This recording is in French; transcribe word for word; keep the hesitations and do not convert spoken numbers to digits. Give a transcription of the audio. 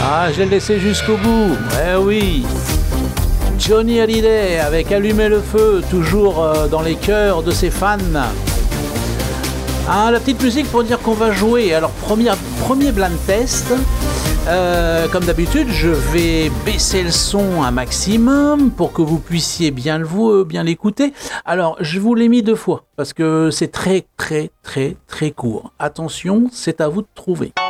Ah, je l'ai laissé jusqu'au bout. Eh oui. Johnny Hallyday avec Allumer le feu, toujours euh, dans les cœurs de ses fans. Ah, la petite musique pour dire qu'on va jouer. Alors, premier, premier blind test. Euh, comme d'habitude, je vais baisser le son un maximum pour que vous puissiez bien le vous, bien l'écouter. Alors, je vous l'ai mis deux fois parce que c'est très, très, très, très court. Attention, c'est à vous de trouver.